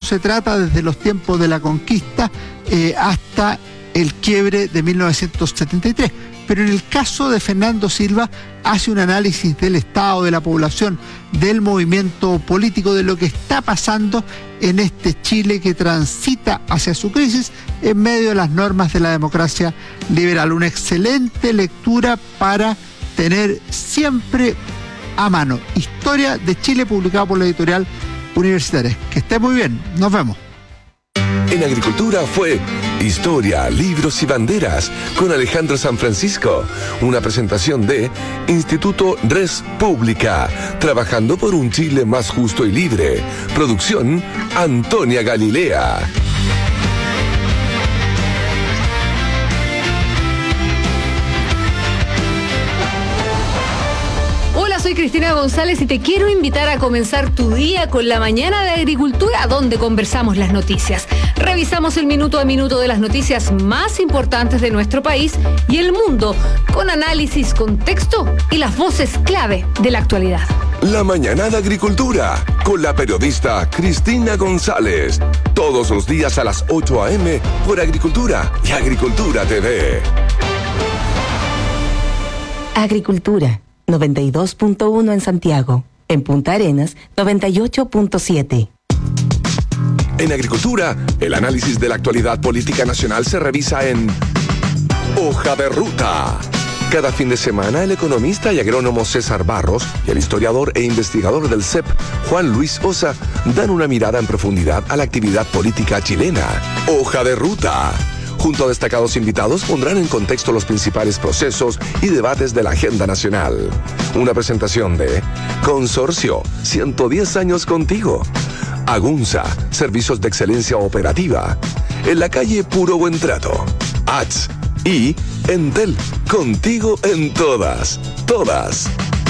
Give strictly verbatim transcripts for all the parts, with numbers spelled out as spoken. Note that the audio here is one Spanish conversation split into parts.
se trata desde los tiempos de la conquista eh, hasta el quiebre de mil novecientos setenta y tres. Pero en el caso de Fernando Silva hace un análisis del estado de la población, del movimiento político, de lo que está pasando en este Chile que transita hacia su crisis en medio de las normas de la democracia liberal. Una excelente lectura para tener siempre a mano. Historia de Chile, publicado por la editorial Universitaria. Que esté muy bien. Nos vemos. En Agricultura fue Historia, Libros y Banderas con Alejandro San Francisco. Una presentación de Instituto Res Pública, trabajando por un Chile más justo y libre. Producción Antonia Galilea. Soy Cristina González y te quiero invitar a comenzar tu día con la mañana de Agricultura, donde conversamos las noticias. Revisamos el minuto a minuto de las noticias más importantes de nuestro país y el mundo, con análisis, contexto y las voces clave de la actualidad. La mañana de Agricultura, con la periodista Cristina González. Todos los días a las ocho a eme por Agricultura y Agricultura T V. Agricultura. noventa y dos punto uno en Santiago. En Punta Arenas, noventa y ocho punto siete. En Agricultura, el análisis de la actualidad política nacional se revisa en Hoja de Ruta. Cada fin de semana, el economista y agrónomo César Barros y el historiador e investigador del C E P, Juan Luis Osa, dan una mirada en profundidad a la actividad política chilena. Hoja de Ruta. Junto a destacados invitados pondrán en contexto los principales procesos y debates de la agenda nacional. Una presentación de Consorcio, ciento diez años contigo. Agunza, servicios de excelencia operativa. En la calle Puro Buen Trato. A T S y Entel, contigo en todas, todas.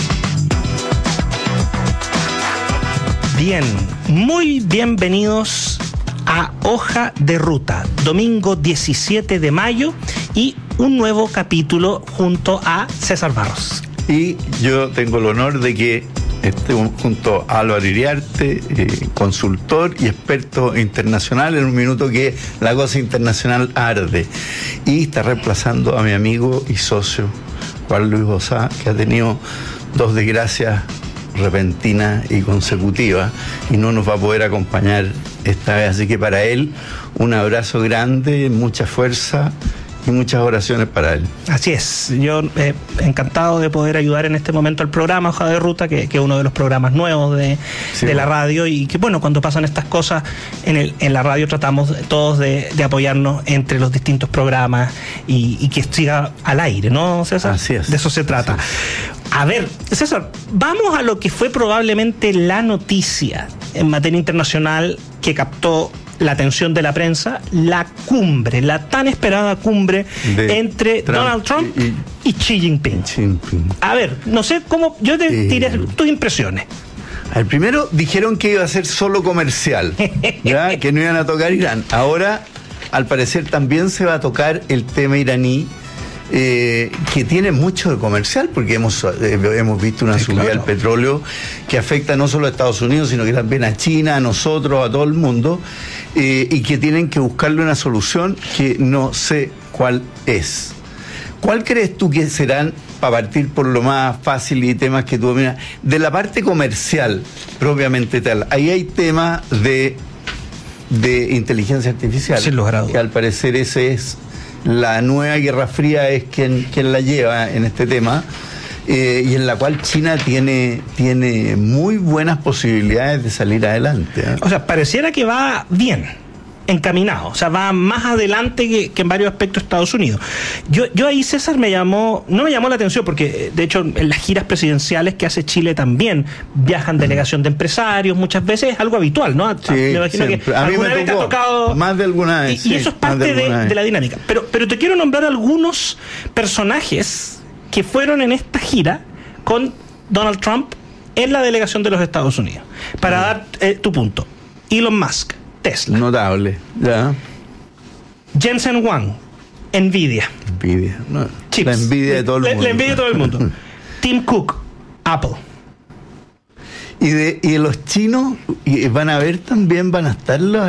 Bien, muy bienvenidos a Hoja de Ruta, domingo diecisiete de mayo y un nuevo capítulo junto a César Barros. Y yo tengo el honor de que esté junto a Álvaro Iriarte, eh, consultor y experto internacional, en un minuto que la cosa internacional arde. Y está reemplazando a mi amigo y socio Juan Luis Osa, que ha tenido dos desgracias repentina y consecutiva y no nos va a poder acompañar esta vez, así que para él un abrazo grande, mucha fuerza y muchas oraciones para él. Así es, yo eh, encantado de poder ayudar en este momento al programa Hoja de Ruta, que, que es uno de los programas nuevos de, sí, de la radio, y que bueno, cuando pasan estas cosas en, el, en la radio tratamos todos de, de apoyarnos entre los distintos programas y, y que siga al aire, ¿no, César? Así es. De eso se trata. A ver, César, vamos a lo que fue probablemente la noticia en materia internacional que captó la atención de la prensa, la cumbre, la tan esperada cumbre de entre Trump, Donald Trump y, y Xi Jinping. Jinping. A ver, no sé cómo, yo te eh, diré tus impresiones. Al primero dijeron que iba a ser solo comercial, ¿ya? Que no iban a tocar Irán. Ahora, al parecer, también se va a tocar el tema iraní, Eh, que tiene mucho de comercial, porque hemos, eh, hemos visto una sí, subida claro. del petróleo que afecta no solo a Estados Unidos, sino que también a China, a nosotros, a todo el mundo, eh, y que tienen que buscarle una solución que no sé cuál es. ¿Cuál crees tú que serán, para partir por lo más fácil y temas que tú dominas, de la parte comercial propiamente tal? Ahí hay temas de, de inteligencia artificial, sin lugar a dudas, que al parecer ese es la nueva Guerra Fría, es quien, quien la lleva en este tema, eh, y en la cual China tiene, tiene muy buenas posibilidades de salir adelante, ¿eh? O sea, pareciera que va bien encaminado, o sea, va más adelante que, que en varios aspectos Estados Unidos. Yo, yo ahí, César, me llamó, no me llamó la atención, porque de hecho en las giras presidenciales que hace Chile también viajan delegación de empresarios, muchas veces es algo habitual, ¿no? Sí, me imagino siempre. Que a mí me tocó, ha tocado más de alguna vez. Y, sí, y eso es parte de, de, de la dinámica. Pero, pero te quiero nombrar algunos personajes que fueron en esta gira con Donald Trump en la delegación de los Estados Unidos, para sí. dar eh, tu punto. Elon Musk, Tesla. Notable, ya. Jensen Huang, Nvidia. Nvidia, no. Chips. La envidia de todo el la, mundo. La envidia de todo el mundo. Tim Cook, Apple. Y de, y de los chinos, y van a ver también, van a estar los